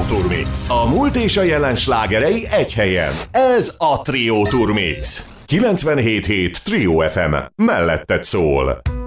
Turmix. A múlt és a jelen slágerei egy helyen. Ez a Trio Turmix. 97.7 Trio FM. Melletted szól.